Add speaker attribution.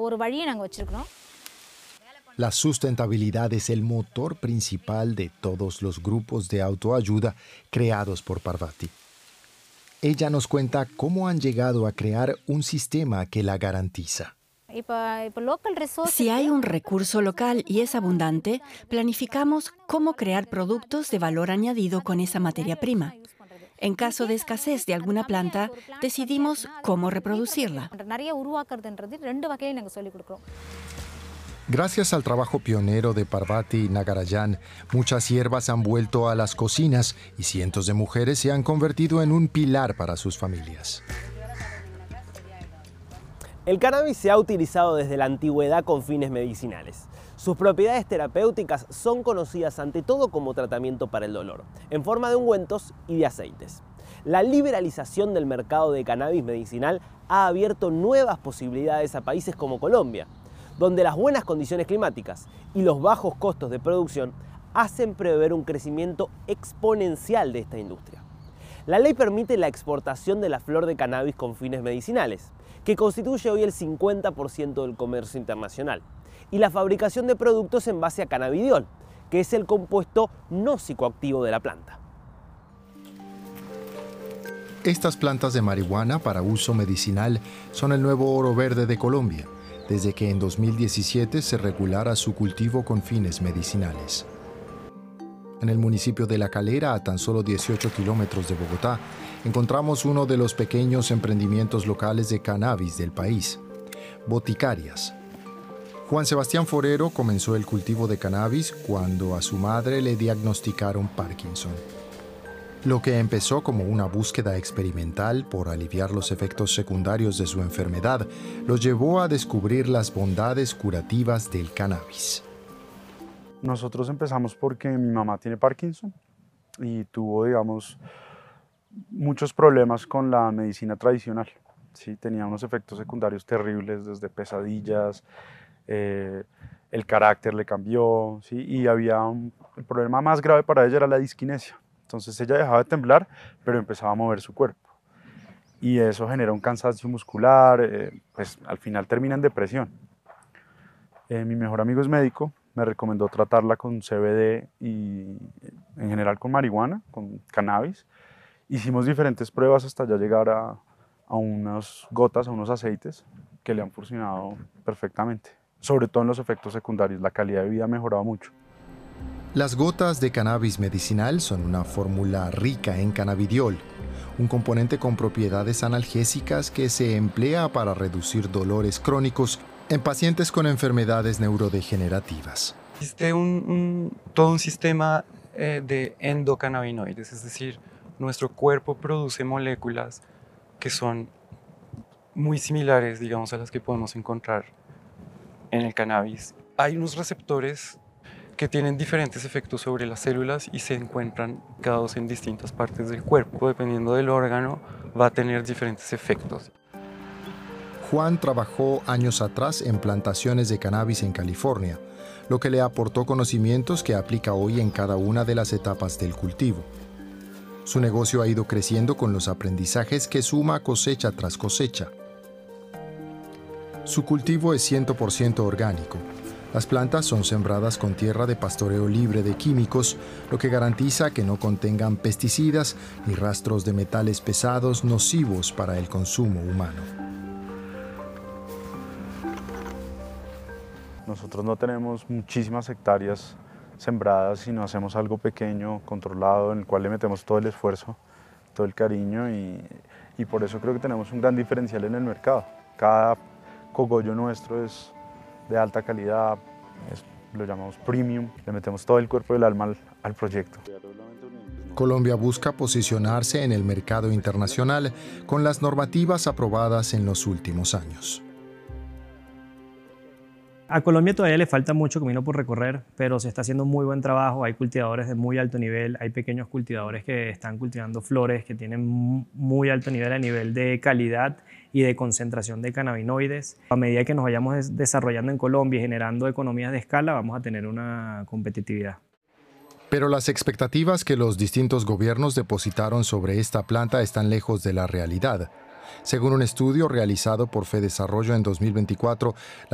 Speaker 1: La sustentabilidad es el motor principal de todos los grupos de autoayuda creados por Parvati. Ella nos cuenta cómo han llegado a crear un sistema que la garantiza.
Speaker 2: Si hay un recurso local y es abundante, planificamos cómo crear productos de valor añadido con esa materia prima. En caso de escasez de alguna planta, decidimos cómo reproducirla.
Speaker 1: Gracias al trabajo pionero de Parvati Nagarajan, muchas hierbas han vuelto a las cocinas y cientos de mujeres se han convertido en un pilar para sus familias.
Speaker 3: El cannabis se ha utilizado desde la antigüedad con fines medicinales. Sus propiedades terapéuticas son conocidas ante todo como tratamiento para el dolor, en forma de ungüentos y de aceites. La liberalización del mercado de cannabis medicinal ha abierto nuevas posibilidades a países como Colombia, donde las buenas condiciones climáticas y los bajos costos de producción hacen prever un crecimiento exponencial de esta industria. La ley permite la exportación de la flor de cannabis con fines medicinales, que constituye hoy el 50% del comercio internacional, y la fabricación de productos en base a cannabidiol, que es el compuesto no psicoactivo de la planta.
Speaker 1: Estas plantas de marihuana para uso medicinal son el nuevo oro verde de Colombia, desde que en 2017 se regulara su cultivo con fines medicinales. En el municipio de La Calera, a tan solo 18 kilómetros de Bogotá, encontramos uno de los pequeños emprendimientos locales de cannabis del país, Boticarias. Juan Sebastián Forero comenzó el cultivo de cannabis cuando a su madre le diagnosticaron Parkinson. Lo que empezó como una búsqueda experimental por aliviar los efectos secundarios de su enfermedad, lo llevó a descubrir las bondades curativas del cannabis.
Speaker 4: Nosotros empezamos porque mi mamá tiene Parkinson y tuvo, digamos, muchos problemas con la medicina tradicional. Sí, tenía unos efectos secundarios terribles, desde pesadillas, el carácter le cambió, ¿sí? Y el problema más grave para ella era la disquinesia. Entonces ella dejaba de temblar, pero empezaba a mover su cuerpo. Y eso genera un cansancio muscular, pues al final termina en depresión. Mi mejor amigo es médico, me recomendó tratarla con CBD y en general con marihuana, con cannabis. Hicimos diferentes pruebas hasta ya llegar a unas gotas, a unos aceites que le han funcionado perfectamente. Sobre todo en los efectos secundarios, la calidad de vida ha mejorado mucho.
Speaker 1: Las gotas de cannabis medicinal son una fórmula rica en cannabidiol, un componente con propiedades analgésicas que se emplea para reducir dolores crónicos en pacientes con enfermedades neurodegenerativas.
Speaker 5: Existe todo un sistema de endocannabinoides, es decir, nuestro cuerpo produce moléculas que son muy similares, digamos, a las que podemos encontrar en el cannabis. Hay unos receptores que tienen diferentes efectos sobre las células y se encuentran ubicados en distintas partes del cuerpo. Dependiendo del órgano, va a tener diferentes efectos.
Speaker 1: Juan trabajó años atrás en plantaciones de cannabis en California, lo que le aportó conocimientos que aplica hoy en cada una de las etapas del cultivo. Su negocio ha ido creciendo con los aprendizajes que suma cosecha tras cosecha. Su cultivo es 100% orgánico. Las plantas son sembradas con tierra de pastoreo libre de químicos, lo que garantiza que no contengan pesticidas ni rastros de metales pesados nocivos para el consumo humano.
Speaker 4: Nosotros no tenemos muchísimas hectáreas sembradas, sino hacemos algo pequeño, controlado, en el cual le metemos todo el esfuerzo, todo el cariño y por eso creo que tenemos un gran diferencial en el mercado. Cada cogollo nuestro es de alta calidad, lo llamamos premium, le metemos todo el cuerpo y el alma al proyecto.
Speaker 1: Colombia busca posicionarse en el mercado internacional con las normativas aprobadas en los últimos años.
Speaker 6: A Colombia todavía le falta mucho camino por recorrer, pero se está haciendo muy buen trabajo. Hay cultivadores de muy alto nivel, hay pequeños cultivadores que están cultivando flores que tienen muy alto nivel a nivel de calidad y de concentración de cannabinoides. A medida que nos vayamos desarrollando en Colombia y generando economías de escala, vamos a tener una competitividad.
Speaker 1: Pero las expectativas que los distintos gobiernos depositaron sobre esta planta están lejos de la realidad. Según un estudio realizado por FEDesarrollo en 2024,